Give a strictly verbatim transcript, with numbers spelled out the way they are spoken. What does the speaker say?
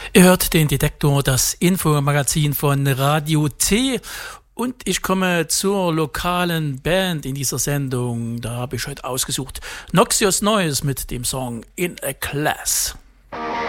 Ihr hört den Detektor, das Infomagazin von Radio T. Und ich komme zur lokalen Band in dieser Sendung. Da habe ich heute ausgesucht Noxious Noise mit dem Song In a Class.